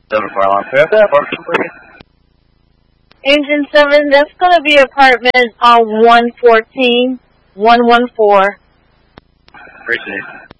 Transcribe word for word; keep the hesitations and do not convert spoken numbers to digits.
seven four alarm. Can I have that apartment, please? Engine seven, that's going to be apartment on one fourteen, one one four. Appreciate it.